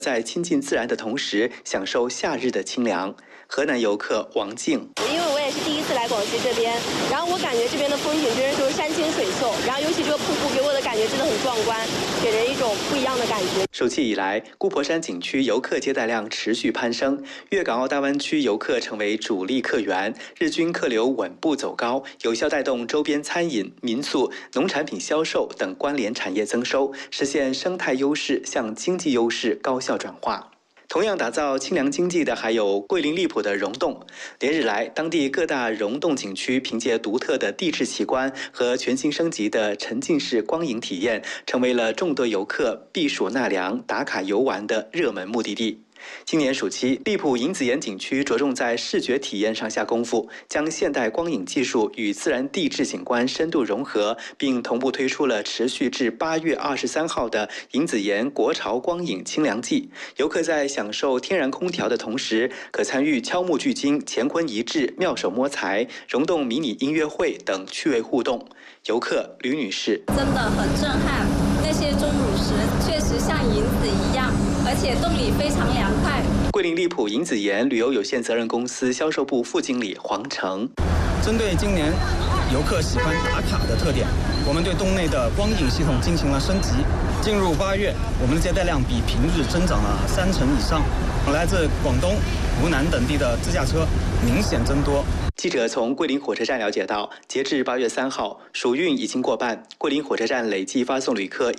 在亲近自然的同时，享受夏日的清凉。河南游客王静， 因为我也是第一次来广西这边，然后我感觉这边的风景真的就是山清水秀，然后尤其这个瀑布给我的感觉真的很壮观，给人一种不一样的感觉。 暑期以来，姑婆山景区游客接待量持续攀升，粤港澳大湾区游客成为主力客源，日均客流稳步走高，有效带动周边餐饮、民宿、农产品销售等关联产业增收，实现生态优势向经济优势高效转化。同样打造清凉经济的还有桂林荔浦的溶洞。连日来，当地各大溶洞景区凭借独特的地质奇观和全新升级的沉浸式光影体验，成为了众多游客避暑纳凉、打卡游玩的热门目的地。今年暑期，荔浦银子岩景区着重在视觉体验上下功夫，将现代光影技术与自然地质景观深度融合，并同步推出了持续至8月23号的银子岩国潮光影清凉季。游客在享受天然空调的同时，可参与敲木聚金、乾坤一掷、妙手摸财、溶洞迷你音乐会等趣味互动。游客吕女士， 真的很震撼，那些钟乳石确实像银子一样，而且洞里非常凉快。 桂林荔浦银子岩旅游有限责任公司销售部副经理黄成， 针对今年游客喜欢打卡的特点，我们对洞内的光影系统进行了升级。进入8月，我们的接待量比平日增长了3成以上，来自广东、湖南等地的自驾车明显增多。 记者从桂林火车站了解到，截至8月3号，暑运已经过半，桂林火车站累计发送旅客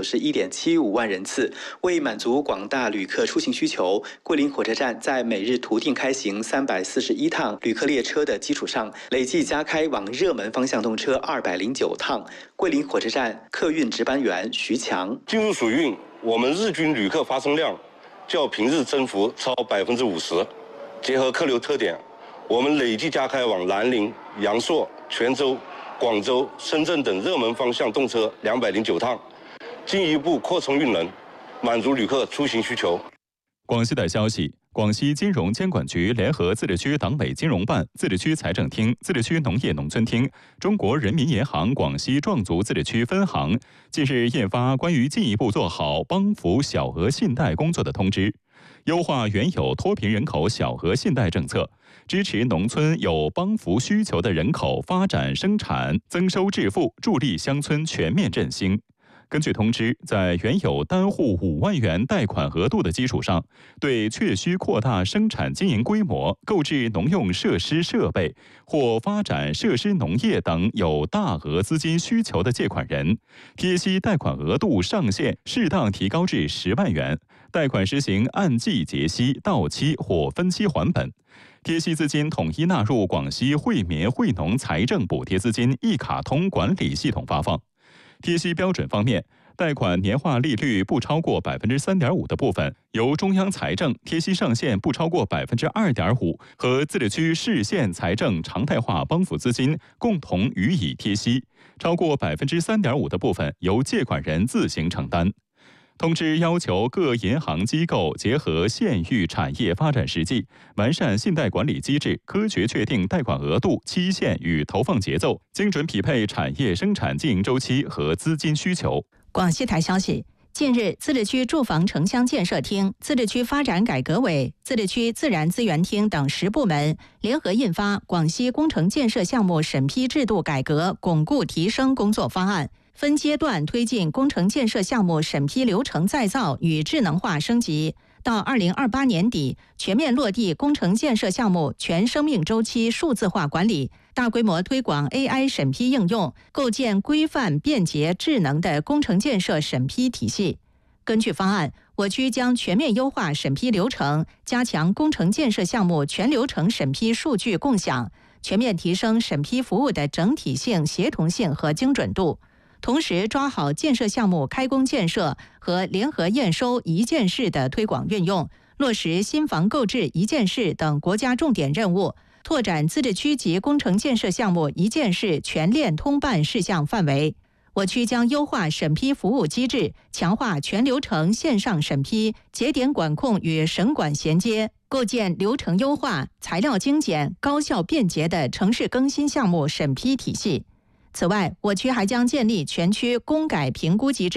191.75万人次。为满足广大旅客出行需求，桂林火车站在每日图定开行341趟旅客列车的基础上，累计加开往热门方向动车209趟。桂林火车站客运值班员徐强， 进入暑运，我们日均旅客发送量较平日增幅超50%。结合客流特点，我们累计加开往南宁、阳朔、泉州、广州、深圳等热门方向动车209趟，进一步扩充运能，满足旅客出行需求。 广西的消息，广西金融监管局联合自治区党委金融办、自治区财政厅、自治区农业农村厅、中国人民银行广西壮族自治区分行近日印发关于进一步做好帮扶小额信贷工作的通知，优化原有脱贫人口小额信贷政策，支持农村有帮扶需求的人口发展生产、增收致富，助力乡村全面振兴。根据通知，在原有单户5万元贷款额度的基础上，对确需扩大生产经营规模、购置农用设施设备或发展设施农业等有大额资金需求的借款人，贴息贷款额度上限适当提高至10万元，贷款实行按季结息、到期或分期还本。贴息资金统一纳入广西惠民惠农财政补贴资金一卡通管理系统发放。贴息标准方面，贷款年化利率不超过3.5%的部分，由中央财政贴息上限不超过2.5%和自治区市县财政常态化帮扶资金共同予以贴息，超过3.5%的部分由借款人自行承担。通知要求各银行机构结合县域产业发展实际，完善信贷管理机制，科学确定贷款额度、期限与投放节奏，精准匹配产业生产经营周期和资金需求。 广西台消息，近日，自治区住房城乡建设厅、自治区发展改革委、自治区自然资源厅等10部门联合印发《广西工程建设项目审批制度改革巩固提升工作方案》，分阶段推进工程建设项目审批流程再造与智能化升级，到2028年底全面落地工程建设项目全生命周期数字化管理，大规模推广 AI 审批应用，构建规范、便捷、智能的工程建设审批体系。根据方案，我区将全面优化审批流程，加强工程建设项目全流程审批数据共享，全面提升审批服务的整体性、协同性和精准度。同时抓好建设项目开工建设和联合验收一件事的推广运用，落实新房购置一件事等国家重点任务，拓展自治区级工程建设项目一件事全链通办事项范围。我区将优化审批服务机制，强化全流程线上审批、节点管控与省管衔接，构建流程优化、材料精简、高效便捷的城市更新项目审批体系。此外，我区还将建立全区工改评估机制，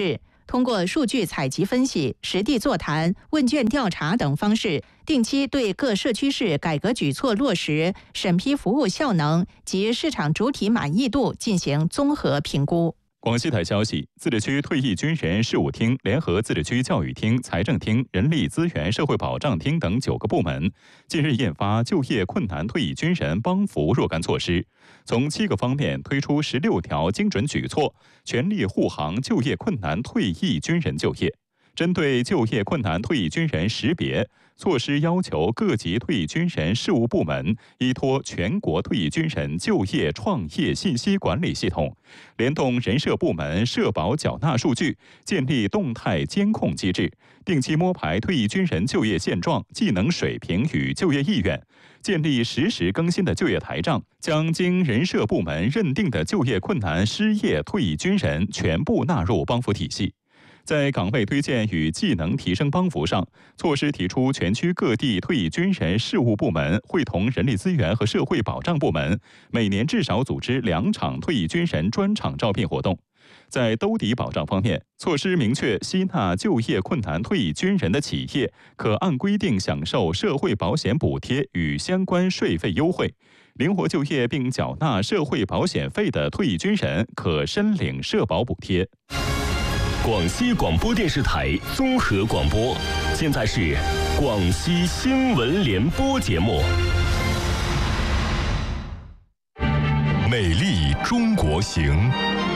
通过数据采集分析、实地座谈、问卷调查等方式，定期对各社区市改革举措落实、审批服务效能及市场主体满意度进行综合评估。 广西台消息，自治区退役军人事务厅联合自治区教育厅、财政厅、人力资源社会保障厅等9个部门，近日印发就业困难退役军人帮扶若干措施，从7个方面推出16条精准举措，全力护航就业困难退役军人就业。针对就业困难退役军人识别措施，要求各级退役军人事务部门依托全国退役军人就业创业信息管理系统，联动人社部门社保缴纳数据，建立动态监控机制，定期摸排退役军人就业现状、技能水平与就业意愿，建立实时更新的就业台账，将经人社部门认定的就业困难失业退役军人全部纳入帮扶体系。在岗位推荐与技能提升帮扶上，措施提出全区各地退役军人事务部门会同人力资源和社会保障部门，每年至少组织2场退役军人专场招聘活动。在兜底保障方面，措施明确吸纳就业困难退役军人的企业，可按规定享受社会保险补贴与相关税费优惠。灵活就业并缴纳社会保险费的退役军人可申领社保补贴。 广西广播电视台综合广播，现在是广西新闻联播节目。美丽中国行。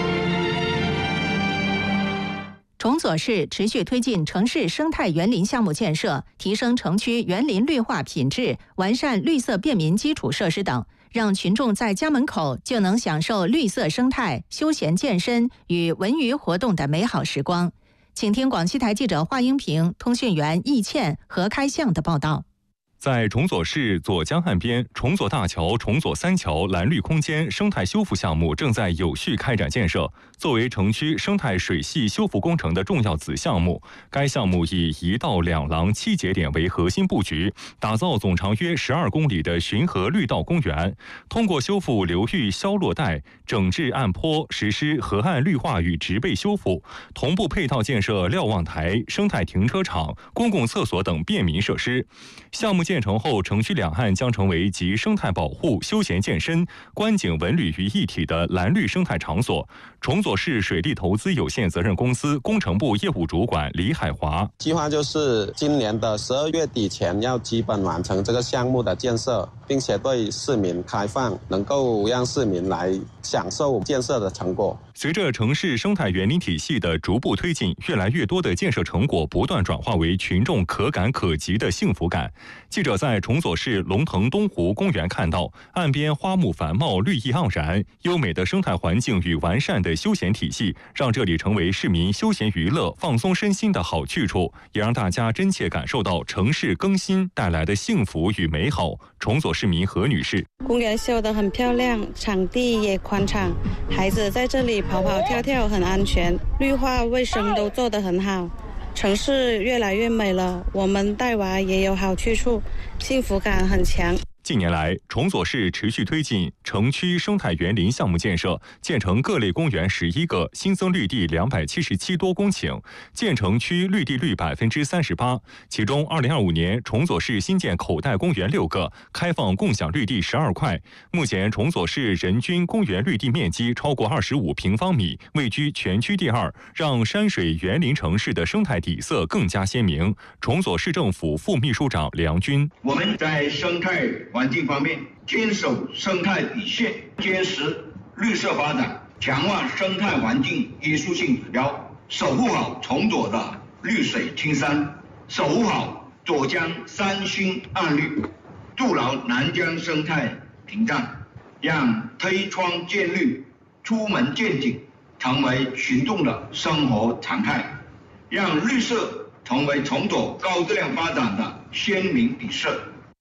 崇左市持续推进城市生态园林项目建设，提升城区园林绿化品质，完善绿色便民基础设施等，让群众在家门口就能享受绿色生态、休闲健身与文娱活动的美好时光。请听广西台记者华英平、通讯员易倩、何开相的报道。 在崇左市左江岸边，崇左大桥、崇左三桥蓝绿空间生态修复项目正在有序开展建设。作为城区生态水系修复工程的重要子项目，该项目以1道2廊7节点为核心布局，打造总长约12公里的巡河绿道公园。通过修复流域消落带、整治岸坡，实施河岸绿化与植被修复，同步配套建设瞭望台、生态停车场、公共厕所等便民设施。项目建成后，城区两岸将成为集生态保护、休闲健身、观景文旅于一体的蓝绿生态场所。崇左市水利投资有限责任公司工程部业务主管李海华， 计划就是今年的12月底前要基本完成这个项目的建设，并且对市民开放，能够让市民来享受建设的成果。 随着城市生态园林体系的逐步推进，越来越多的建设成果不断转化为群众可感可及的幸福感。记者在崇左市龙腾东湖公园看到，岸边花木繁茂，绿意盎然，优美的生态环境与完善的休闲体系，让这里成为市民休闲娱乐、放松身心的好去处，也让大家真切感受到城市更新带来的幸福与美好。崇左市民何女士： 公园修得很漂亮，场地也宽敞，孩子在这里跑跑跳跳很安全，绿化卫生都做得很好，城市越来越美了，我们带娃也有好去处，幸福感很强。 近年来，崇左市持续推进城区生态园林项目建设，建成各类公园11个，新增绿地277多公顷，建成区绿地率38%。其中，2025年崇左市新建口袋公园6个，开放共享绿地12块。目前，崇左市人均公园绿地面积超过25平方米，位居全区第2，让山水园林城市的生态底色更加鲜明。崇左市政府副秘书长梁军： 我们在生态环境方面坚守生态底线，坚持绿色发展，强化生态环境约束性指标，守护好崇左的绿水青山，守护好左江3星暗绿，筑牢南江生态屏障，让推窗见绿、出门见景成为群众的生活常态，让绿色成为崇左高质量发展的鲜明底色。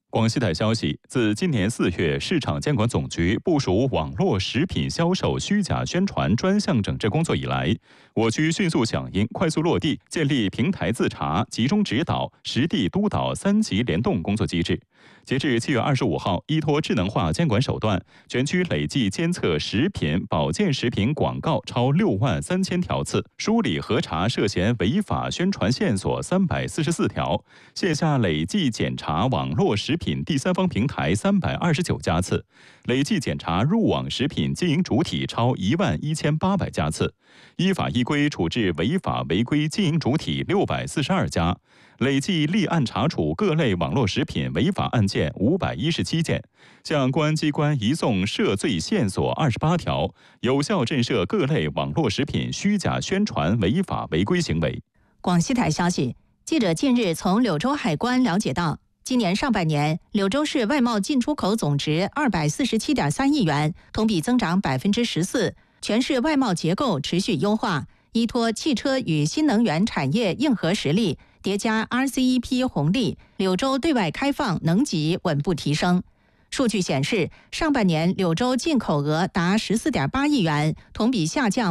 广西台消息，自今年4月，市场监管总局部署网络食品销售虚假宣传专项整治工作以来，我区迅速响应、快速落地，建立平台自查、集中指导、实地督导3级联动工作机制。截至7月25号，依托智能化监管手段，全区累计监测食品、保健食品广告超63000条次，梳理核查涉嫌违法宣传线索344条，线下累计检查网络食品第三方平台329家次，累计检查入网食品经营主体超11800家次，依法依规处置违法违规经营主体642家，累计立案查处各类网络食品违法案件517件，向公安机关移送涉罪线索28条，有效震慑各类网络食品虚假宣传违法违规行为。 广西台消息，记者近日从柳州海关了解到，今年上半年，柳州市外贸进出口总值247.3亿元，同比增长14%，全市外贸结构持续优化，依托汽车与新能源产业硬核实力，叠加 RCEP 红利，柳州对外开放能级稳步提升。数据显示，上半年柳州进口额达14.8亿元，同比下降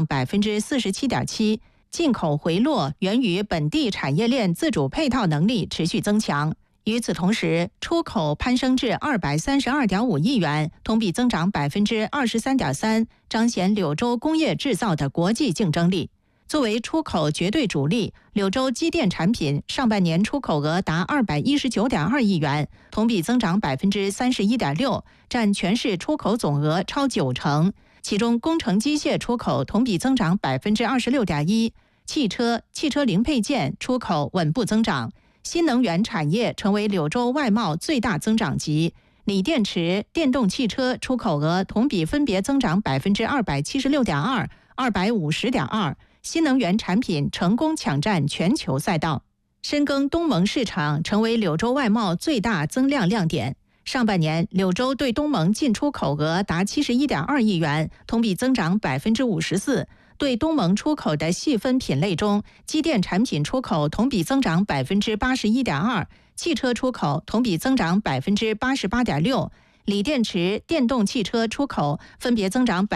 47.7%。进口回落源于本地产业链自主配套能力持续增强。与此同时，出口攀升至232.5亿元，同比增长23.3%，彰显柳州工业制造的国际竞争力。作为出口绝对主力，柳州机电产品上半年出口额达219.2亿元，同比增长31.6%，占全市出口总额超90%。其中，工程机械出口同比增长26.1%，汽车零配件出口稳步增长。新能源产业成为柳州外贸最大增长极，锂电池、电动汽车出口额同比分别增长276.2%、250.2%。新能源产品成功抢占全球赛道，深耕东盟市场成为柳州外贸最大增量亮点。上半年，柳州对东盟进出口额达71.2亿元，同比增长54%。对东盟出口的细分品类中，机电产品出口同比增长81.2%，汽车出口同比增长88.6%，锂电池、电动汽车出口分别增长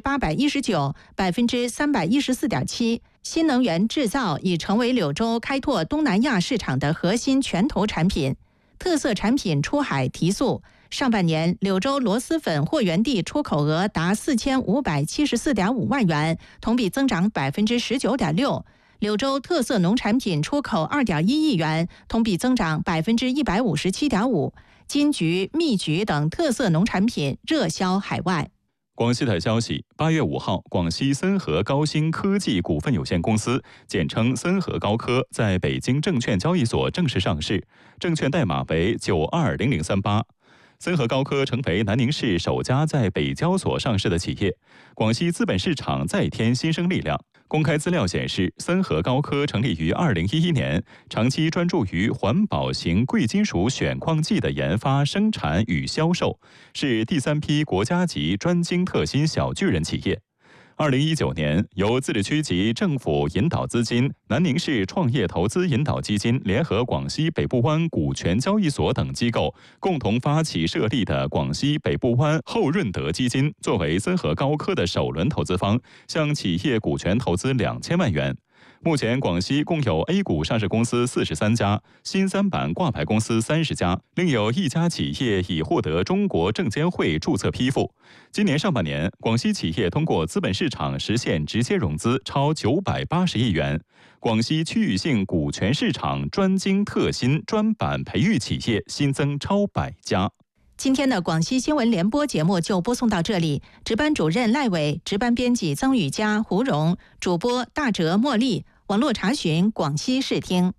819%、314.7%。新能源制造已成为柳州开拓东南亚市场的核心拳头产品。特色产品出海提速，上半年柳州螺蛳粉货源地出口额达4574.5万元，同比增长19.6%。柳州特色农产品出口2.1亿元，同比增长157.5%。金桔、蜜桔等特色农产品热销海外。 广西台消息，8月5号，广西森和高新科技股份有限公司（简称森和高科）在北京证券交易所正式上市，证券代码为920038。森和高科成为南宁市首家在北交所上市的企业，广西资本市场再添新生力量。公开资料显示，森和高科成立于2011年，长期专注于环保型贵金属选矿剂的研发、生产与销售，是第3批国家级专精特新小巨人企业。2019年，由自治区及政府引导资金、南宁市创业投资引导基金联合广西北部湾股权交易所等机构共同发起设立的广西北部湾后润德基金，作为森和高科的首轮投资方，向企业股权投资2000万元。目前，广西共有 A 股上市公司43家，新三板挂牌公司30家，另有1家企业已获得中国证监会注册批复。今年上半年，广西企业通过资本市场实现直接融资超980亿元。广西区域性股权市场专精特新专板培育企业新增超100家。 今天的广西新闻联播节目就播送到这里，值班主任赖伟，值班编辑曾雨佳、胡荣，主播大哲、茉莉，网络查询广西视听。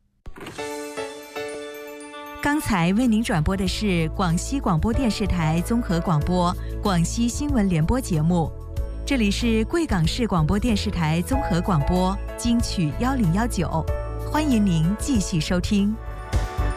刚才为您转播的是广西广播电视台综合广播广西新闻联播节目，这里是贵港市广播电视台综合广播金曲1019，欢迎您继续收听。